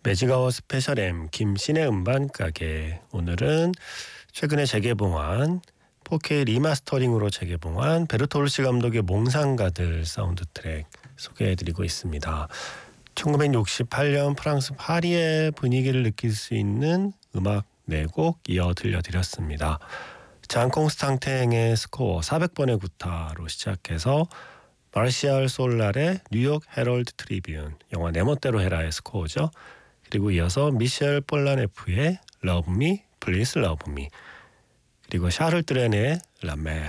매직아워 스페셜 M 김신의 음반 가게. 오늘은 최근에 재개봉한 4K 리마스터링으로 재개봉한 베르톨시 감독의 몽상가들 사운드 트랙 소개해드리고 있습니다. 1968년 프랑스 파리의 분위기를 느낄 수 있는 음악 4곡 이어 들려드렸습니다. 장 콩스탕탱의 스코어 400번의 구타로 시작해서 마르시알 솔랄의 뉴욕 헤럴드 트리뷴, 영화 내 멋대로 해라의 스코어죠. 그리고 이어서 미셸 폴라네프의 Love Me, Please Love Me, 그리고 샤를 드렌의 라멜,